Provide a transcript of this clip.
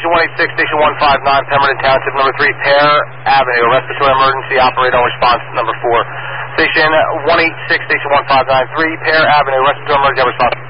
Station 186, Station 159, Pemberton Township, number 3, Pear Avenue. Respiratory emergency, operator on response, number 4. Station 186, Station 1593, Pear Avenue, respiratory emergency, response.